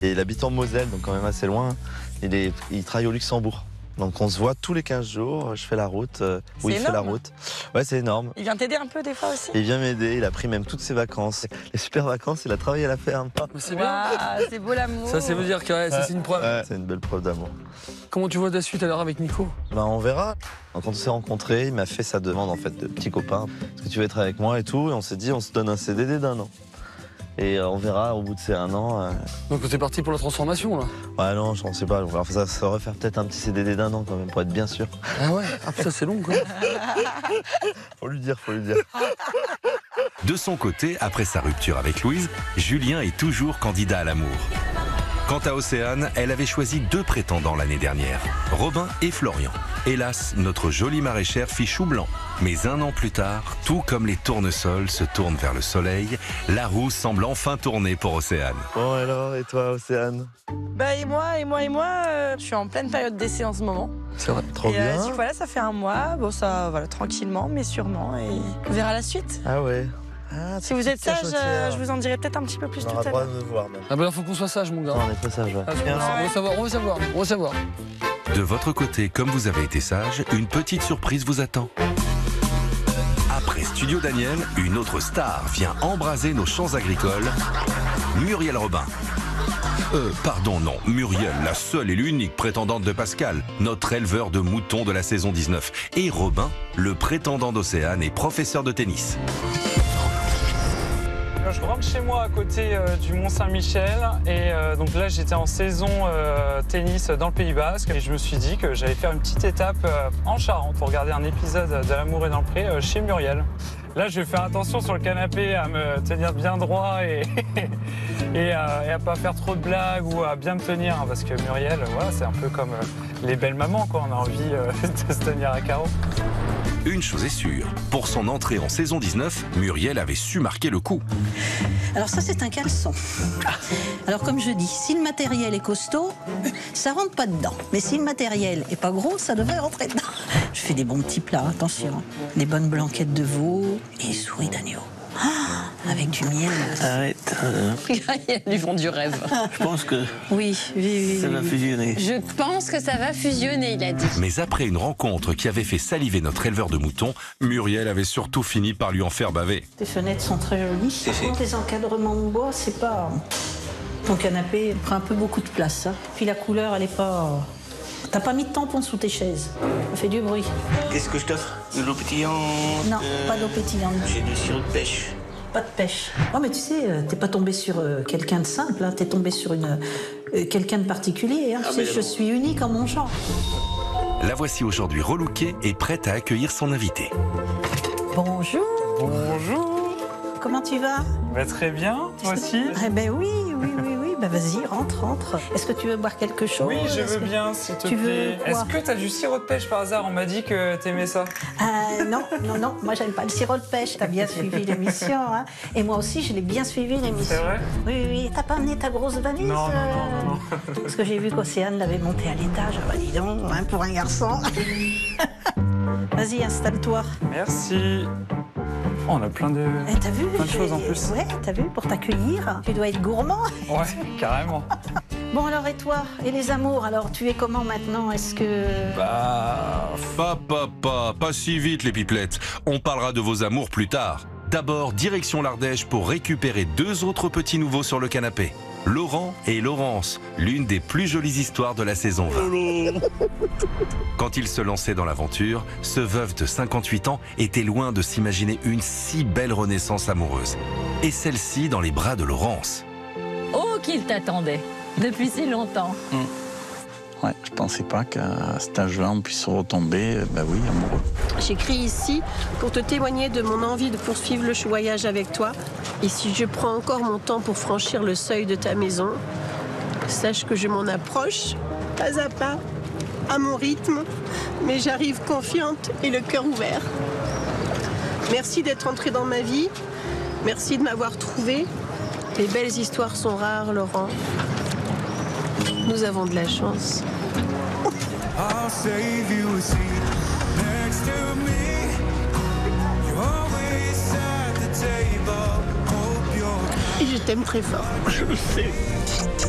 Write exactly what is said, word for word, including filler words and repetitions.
Et il habite en Moselle, donc quand même assez loin. Il, est, il travaille au Luxembourg. Donc on se voit tous les quinze jours, je fais la route. Euh, oui, il fait la route. Ouais, c'est énorme. Il vient t'aider un peu des fois aussi? Il vient m'aider, il a pris même toutes ses vacances. Les super vacances, il a travaillé à la ferme. C'est bien. Wow, c'est beau l'amour. Ça, ça veut dire que ouais, ouais, c'est une preuve. Ouais, c'est une belle preuve d'amour. Comment tu vois de la suite alors avec Nico? Ben, on verra. Quand on s'est rencontrés, il m'a fait sa demande en fait de petit copain. Est-ce que tu veux être avec moi et tout? Et on s'est dit, on se donne un C D D d'un an. Et euh, on verra au bout de ces un an. Euh... Donc t'es parti pour la transformation là? Ouais non, je ne sais pas. Alors, ça, ça aurait faire peut-être un petit C D D d'un an quand même pour être bien sûr. Ah ouais? Ah putain c'est long quoi. Faut lui dire, faut lui dire. De son côté, après sa rupture avec Louise, Julien est toujours candidat à l'amour. Quant à Océane, elle avait choisi deux prétendants l'année dernière, Robin et Florian. Hélas, notre jolie maraîchère fit chou blanc. Mais un an plus tard, tout comme les tournesols se tournent vers le soleil, la roue semble enfin tourner pour Océane. Bon alors, et toi Océane? Bah et moi, et moi, et moi, euh, je suis en pleine période d'essai en ce moment. C'est vrai. Trop et bien. Euh, voilà, ça fait un mois, bon ça, voilà, tranquillement, mais sûrement, et on verra la suite. Ah ouais. Ah, Si vous êtes sage, euh, je vous en dirai peut-être un petit peu plus on tout aura à le droit l'heure. de me voir même. Ah bah alors faut qu'on soit sage mon gars. Non, on est pas sage, ouais. Ah, Bien, on veut savoir, on veut savoir, on veut savoir. De votre côté, comme vous avez été sage, une petite surprise vous attend. Après Studio Daniel, une autre star vient embraser nos champs agricoles, Muriel Robin. Euh, pardon, non, Muriel, la seule et l'unique prétendante de Pascal, notre éleveur de moutons de la saison dix-neuf. Et Robin, le prétendant d'Océane et professeur de tennis. Je rentre chez moi à côté euh, du Mont-Saint-Michel et euh, donc là j'étais en saison euh, tennis dans le Pays Basque et je me suis dit que j'allais faire une petite étape euh, en Charente pour regarder un épisode de L'amour est dans le pré euh, chez Muriel. Là je vais faire attention sur le canapé à me tenir bien droit et, et, à, et à pas faire trop de blagues ou à bien me tenir hein, parce que Muriel voilà, c'est un peu comme euh, les belles mamans quoi, on a envie euh, de se tenir à carreau. Une chose est sûre, pour son entrée en saison dix-neuf, Muriel avait su marquer le coup. Alors ça, c'est un caleçon. Alors comme je dis, si le matériel est costaud, ça rentre pas dedans. Mais si le matériel est pas gros, ça devrait rentrer dedans. Je fais des bons petits plats, attention. Des bonnes blanquettes de veau et des souris d'agneau. Ah, avec du miel. Arrête. Hein. Ils font du rêve. Je pense que Oui, oui, oui. ça va oui. fusionner. Je pense que ça va fusionner, il a dit. Mais après une rencontre qui avait fait saliver notre éleveur de moutons, Muriel avait surtout fini par lui en faire baver. Tes fenêtres sont très jolies. Par contre, les encadrements de bois, c'est pas... Ton canapé prend un peu beaucoup de place. Hein. Puis la couleur, elle est pas... T'as pas mis de tampon sous tes chaises. Ça fait du bruit. Qu'est-ce que je t'offre? De l'eau pétillante? Non, euh, pas d'eau pétillante. J'ai du sirop de pêche. Pas de pêche. Oh, mais tu sais, euh, t'es pas tombé sur euh, quelqu'un de simple, hein. T'es tombé sur une euh, quelqu'un de particulier. Hein. Ah, Tu sais, mais je non. suis unique en mon genre. La voici aujourd'hui relookée et prête à accueillir son invité. Bonjour. Bonjour. Comment tu vas? Bah, très bien, toi aussi. Eh ben oui, oui, oui, oui. Bah vas-y, rentre, rentre. Est-ce que tu veux boire quelque chose? Oui, je Est-ce veux que- bien, s'il te Tu veux plaît. quoi? Est-ce que t'as du sirop de pêche par hasard? On m'a dit que t'aimais ça. Euh, non, non, non, moi j'aime pas le sirop de pêche. T'as bien suivi l'émission, hein. Et moi aussi, je l'ai bien suivi l'émission. C'est vrai? Oui, oui, oui. T'as pas amené ta grosse valise? Non, non, non, euh, non, non. Parce que j'ai vu qu'Océane l'avait montée à l'étage. Ah bah dis donc, hein, pour un garçon. Vas-y, installe-toi. Merci. Oh, on a plein de... Eh, t'as vu? Plein de choses en j'ai- plus. Ouais, t'as vu, pour t'accueillir, tu dois être gourmand. Ouais, carrément. Bon alors, et toi? Et les amours, alors, tu es comment maintenant? Est-ce que... Bah... Pas, pas, pas, pas si vite les pipelettes. On parlera de vos amours plus tard. D'abord, direction l'Ardèche pour récupérer deux autres petits nouveaux sur le canapé. Laurent et Laurence, l'une des plus jolies histoires de la saison vingt. Quand il se lançait dans l'aventure, ce veuf de cinquante-huit ans était loin de s'imaginer une si belle renaissance amoureuse. Et celle-ci dans les bras de Laurence. Oh, qu'il t'attendait depuis si longtemps. Ouais, je pensais pas qu'à cet âge-là, on puisse retomber, euh, bah oui, amoureux. J'écris ici pour te témoigner de mon envie de poursuivre le voyage avec toi. Et si je prends encore mon temps pour franchir le seuil de ta maison, sache que je m'en approche, pas à pas, à mon rythme, mais j'arrive confiante et le cœur ouvert. Merci d'être entré dans ma vie. Merci de m'avoir trouvé. Les belles histoires sont rares, Laurent. Nous avons de la chance. Et je t'aime très fort. Je le sais.